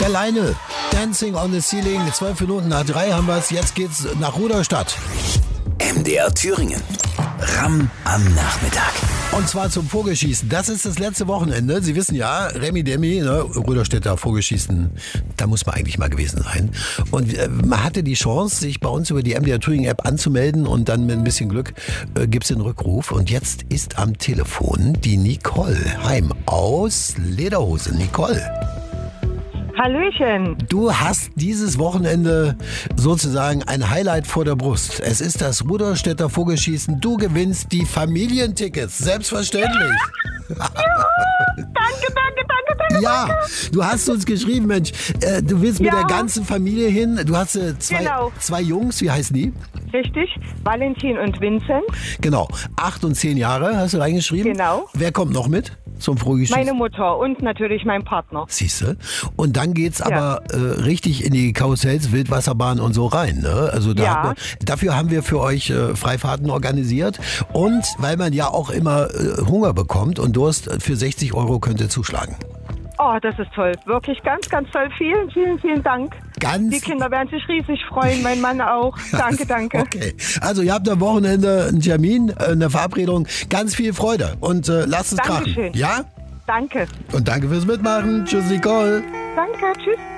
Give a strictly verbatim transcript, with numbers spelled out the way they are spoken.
Der Leine. Dancing on the Ceiling. Zwölf Minuten nach drei haben wir es. Jetzt geht's nach Rudolstadt. M D R Thüringen. Ramm am Nachmittag. Und zwar zum Vogelschießen. Das ist das letzte Wochenende. Sie wissen ja, Remi Demi, ne, Rudolstädter Vogelschießen, da muss man eigentlich mal gewesen sein. Und äh, man hatte die Chance, sich bei uns über die M D R Thüringen App anzumelden und dann mit ein bisschen Glück äh, gibt's den Rückruf. Und jetzt ist am Telefon die Nicole Heim aus Lederhose. Nicole. Hallöchen. Du hast dieses Wochenende sozusagen ein Highlight vor der Brust. Es ist das Rudolstädter Vogelschießen. Du gewinnst die Familientickets. Selbstverständlich. Ja, danke, danke, danke, danke. Ja, du hast uns geschrieben, Mensch, äh, du willst mit Ja. der ganzen Familie hin. Du hast äh, zwei, Genau. zwei Jungs, wie heißen die? Richtig, Valentin und Vincent. Genau, acht und zehn Jahre hast du reingeschrieben. Genau. Wer kommt noch mit zum Vogelschießen? Meine Mutter und natürlich mein Partner. Siehste. Und dann geht's aber äh, richtig in die Karussells, Wildwasserbahn und so rein. Ne? Also da Ja. hat man, dafür haben wir für euch äh, Freifahrten organisiert. Und weil man ja auch immer äh, Hunger bekommt und Durst, für sechzig Euro könnt ihr zuschlagen. Oh, das ist toll. Wirklich ganz, ganz toll. Vielen, vielen, vielen Dank. Ganz Die Kinder werden sich riesig freuen, mein Mann auch. Danke, danke. Okay, also ihr habt am Wochenende einen Termin, äh, eine Verabredung. Ganz viel Freude und äh, lasst es krachen. Dankeschön. Ja? Danke. Und danke fürs Mitmachen. Tschüss, Nicole. Danke, tschüss.